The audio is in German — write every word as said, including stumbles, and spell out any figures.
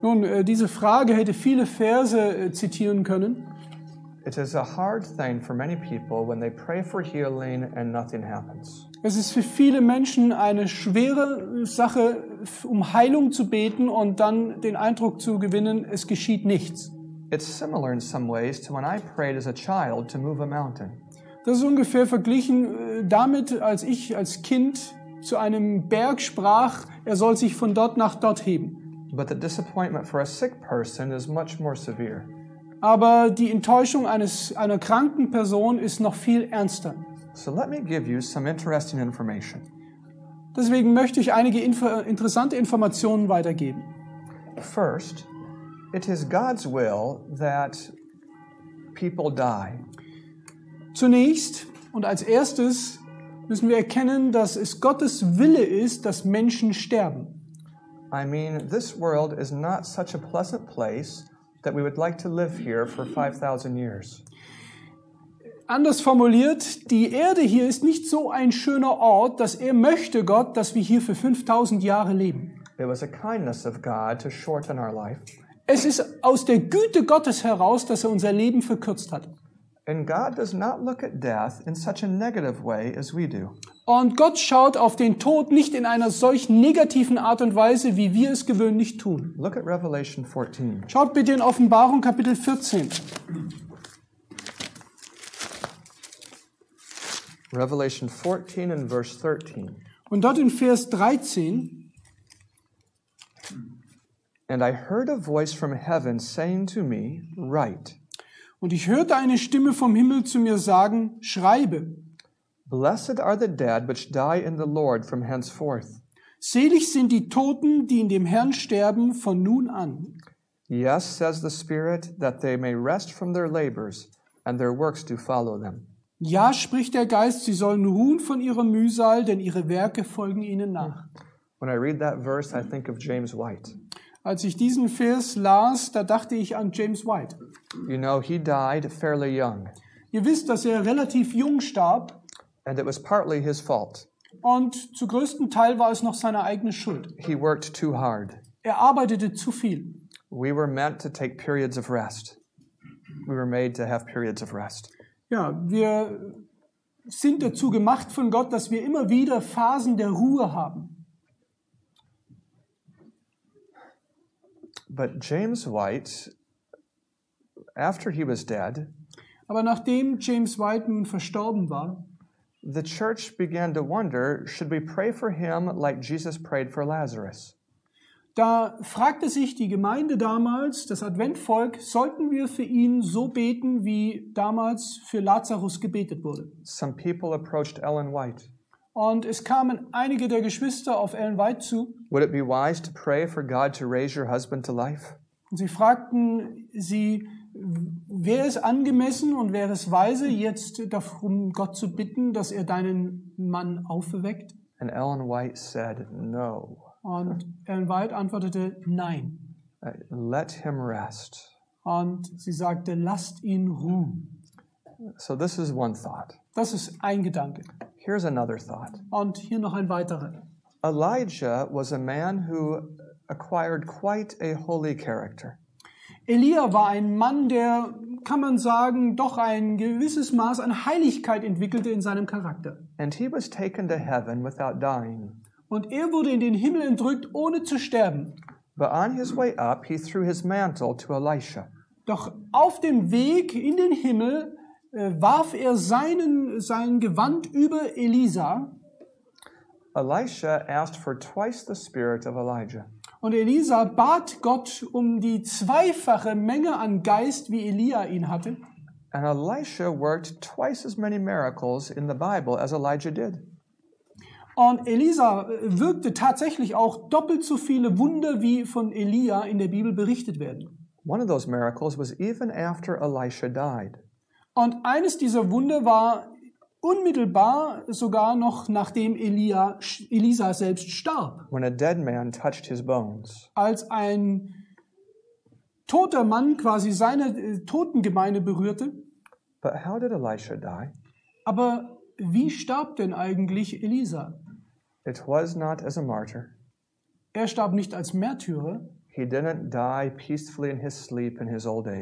Nun, äh, diese Frage hätte viele Verse äh, zitieren können. It is a hard thing for many people when they pray for healing and nothing happens. Es ist für viele Menschen eine schwere Sache, um Heilung zu beten und dann den Eindruck zu gewinnen, es geschieht nichts. It's similar in some ways to when I prayed as a child to move a mountain. Das ist ungefähr verglichen damit, als ich als Kind zu einem Berg sprach, er soll sich von dort nach dort heben. But the disappointment for a sick person is much more severe. Aber die Enttäuschung eines, einer kranken Person ist noch viel ernster. So let me give you some interesting information. Deswegen möchte ich einige info- interessante Informationen weitergeben. First, it is God's will that people die. Zunächst und als erstes müssen wir erkennen, dass es Gottes Wille ist, dass Menschen sterben. I mean, this world is not such a pleasant place that we would like to live here for five thousand years. Anders formuliert, die Erde hier ist nicht so ein schöner Ort, dass er möchte, Gott, dass wir hier für fünftausend Jahre leben. It was a kindness of God to shorten our life. Es ist aus der Güte Gottes heraus, dass er unser Leben verkürzt hat. And God does not look at death in such a negative way as we do. Und Gott schaut auf den Tod nicht in einer solch negativen Art und Weise, wie wir es gewöhnlich tun. Look at Revelation fourteen. Schaut bitte in Offenbarung Kapitel vierzehn. Revelation fourteen and verse thirteen. Und dort in Vers dreizehn. And I heard a voice from heaven saying to me, write. Und ich hörte eine Stimme vom Himmel zu mir sagen, schreibe. Blessed are the dead which die in the Lord from henceforth. Selig sind die Toten, die in dem Herrn sterben, von nun an. Yes, says the Spirit, that they may rest from their labors, and their works do follow them. Ja, spricht der Geist, sie sollen ruhen von ihrer Mühsal, denn ihre Werke folgen ihnen nach. When I read that verse, I think of James White. Als ich diesen Vers las, da dachte ich an James White. You know, he died fairly young, Ihr wisst, dass er relativ jung starb and it was partly his fault. und zu größten Teil war es noch seine eigene Schuld. He worked too hard. Er arbeitete zu viel. We were meant to take periods of rest. We were made to have periods of rest. Ja, wir sind dazu gemacht von Gott, dass wir immer wieder Phasen der Ruhe haben. But James White, after he was dead, Aber nachdem James White nun verstorben war, the church began to wonder, should we pray for him like Jesus prayed for Lazarus? da fragte sich die Gemeinde damals, das Adventvolk, sollten wir für ihn so beten, wie damals für Lazarus gebetet wurde? Some people approached Ellen White. Und es kamen einige der Geschwister auf Ellen White zu Would it be wise to pray for God to raise your husband to life? und sie fragten sie, wäre es angemessen und wäre es weise, jetzt darum Gott zu bitten, dass er deinen Mann auferweckt? And Ellen White said, no. Und Ellen White antwortete, nein. Uh, Let him rest. Und sie sagte, lasst ihn ruhen. So this is one thought. Das ist ein Gedanke. Here's another thought. Und hier noch ein weiterer. Elijah was a man who acquired quite a holy character. Elia war ein Mann, der, kann man sagen, doch ein gewisses Maß an Heiligkeit entwickelte in seinem Charakter. And he was taken to heaven without dying. Und er wurde in den Himmel entrückt, ohne zu sterben. But on his way up, he threw his mantle to Elisha. Doch auf dem Weg in den Himmel äh, warf er seinen, sein Gewand über Elisa. Elisha asked for twice the spirit of Elijah. Und Elisa bat Gott um die zweifache Menge an Geist, wie Elia ihn hatte. And Elisha worked twice as many miracles in the Bible as Elijah did. Und Elisa wirkte tatsächlich auch doppelt so viele Wunder, wie von Elia in der Bibel berichtet werden. One of those miracles was even after Elisha died. Und eines dieser Wunder war unmittelbar sogar noch nachdem Elia, Elisa selbst starb. When a dead man touched his bones. Als ein toter Mann quasi seine äh, Totengemeinde berührte. But how did Elisha die? Aber wie starb denn eigentlich Elisa? It was not as a martyr. Er starb nicht als Märtyrer. He didn't die peacefully in his sleep in his old age.